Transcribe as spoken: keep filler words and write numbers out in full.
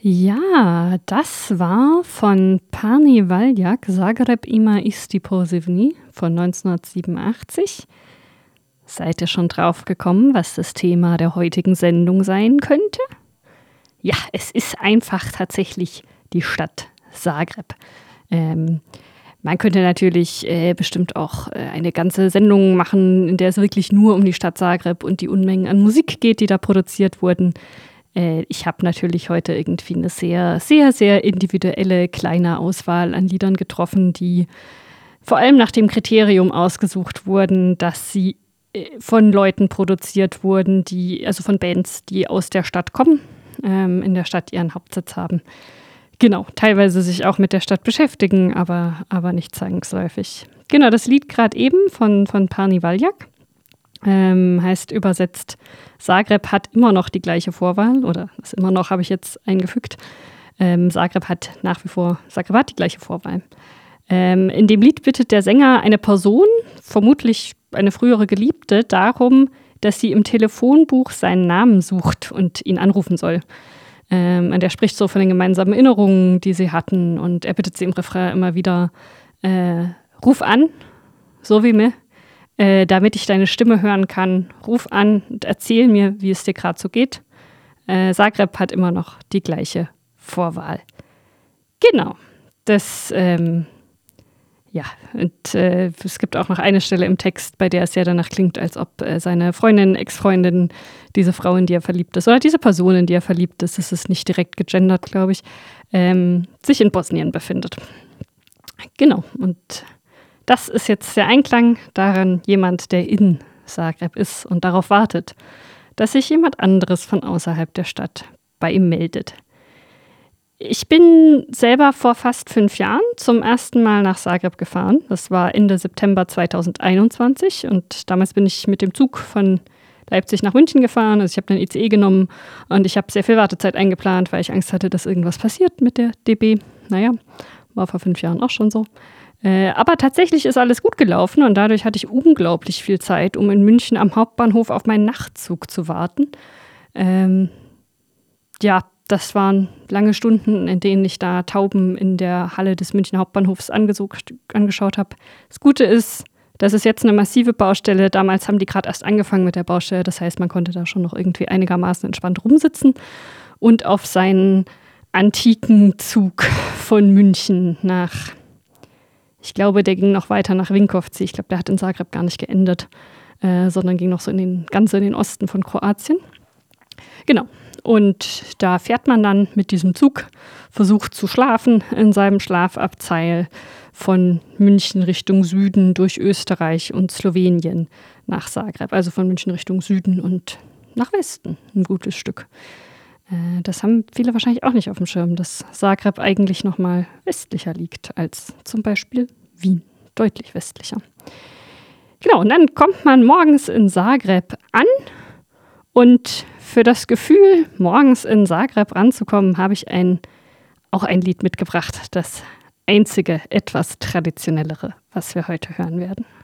Ja, das war von Pani Valjak, Zagreb ima isti pozivni von neunzehnhundertsiebenundachtzig. Seid ihr schon drauf gekommen, was das Thema der heutigen Sendung sein könnte? Ja, es ist einfach tatsächlich die Stadt Zagreb. Ähm, man könnte natürlich äh, bestimmt auch äh, eine ganze Sendung machen, in der es wirklich nur um die Stadt Zagreb und die Unmengen an Musik geht, die da produziert wurden. Äh, ich habe natürlich heute irgendwie eine sehr, sehr, sehr individuelle kleine Auswahl an Liedern getroffen, die vor allem nach dem Kriterium ausgesucht wurden, dass sie äh, von Leuten produziert wurden, die, also von Bands, die aus der Stadt kommen, ähm, in der Stadt ihren Hauptsitz haben. Genau, teilweise sich auch mit der Stadt beschäftigen, aber, aber nicht zwangsläufig. Genau, das Lied gerade eben von, von Pani Valjak ähm, heißt übersetzt, Zagreb hat immer noch die gleiche Vorwahl, oder das immer noch habe ich jetzt eingefügt. Ähm, Zagreb hat nach wie vor, Zagreb hat die gleiche Vorwahl. Ähm, in dem Lied bittet der Sänger eine Person, vermutlich eine frühere Geliebte, darum, dass sie im Telefonbuch seinen Namen sucht und ihn anrufen soll. Ähm, und er spricht so von den gemeinsamen Erinnerungen, die sie hatten. Und er bittet sie im Refrain immer wieder, äh, ruf an, so wie mir, äh, damit ich deine Stimme hören kann. Ruf an und erzähl mir, wie es dir gerade so geht. Äh, Zagreb hat immer noch die gleiche Vorwahl. Genau, das, ähm, ja, und äh, es gibt auch noch eine Stelle im Text, bei der es ja danach klingt, als ob äh, seine Freundin, Ex-Freundin, diese Frau, in die er verliebt ist, oder diese Person, in die er verliebt ist, das ist nicht direkt gegendert, glaube ich, ähm, sich in Bosnien befindet. Genau, und das ist jetzt der Einklang daran, jemand, der in Zagreb ist und darauf wartet, dass sich jemand anderes von außerhalb der Stadt bei ihm meldet. Ich bin selber vor fast fünf Jahren zum ersten Mal nach Zagreb gefahren. Das war Ende September zweitausendeinundzwanzig und damals bin ich mit dem Zug von Leipzig nach München gefahren. Also ich habe den I C E genommen und ich habe sehr viel Wartezeit eingeplant, weil ich Angst hatte, dass irgendwas passiert mit der D B. Naja, war vor fünf Jahren auch schon so. Äh, aber tatsächlich ist alles gut gelaufen und dadurch hatte ich unglaublich viel Zeit, um in München am Hauptbahnhof auf meinen Nachtzug zu warten. Ähm, ja, das waren lange Stunden, in denen ich da Tauben in der Halle des Münchner Hauptbahnhofs angesucht, angeschaut habe. Das Gute ist, das ist jetzt eine massive Baustelle. Damals haben die gerade erst angefangen mit der Baustelle. Das heißt, man konnte da schon noch irgendwie einigermaßen entspannt rumsitzen und auf seinen antiken Zug von München nach, ich glaube, der ging noch weiter nach Vinkovci. Ich glaube, der hat in Zagreb gar nicht geendet, äh, sondern ging noch so in den, ganz in den Osten von Kroatien. Genau. Und da fährt man dann mit diesem Zug, versucht zu schlafen in seinem Schlafabteil von München Richtung Süden durch Österreich und Slowenien nach Zagreb. Also von München Richtung Süden und nach Westen ein gutes Stück. Äh, das haben viele wahrscheinlich auch nicht auf dem Schirm, dass Zagreb eigentlich noch mal westlicher liegt als zum Beispiel Wien. Deutlich westlicher. Genau, und dann kommt man morgens in Zagreb an. Und für das Gefühl, morgens in Zagreb ranzukommen, habe ich ein, auch ein Lied mitgebracht. Das einzige, etwas traditionellere, was wir heute hören werden.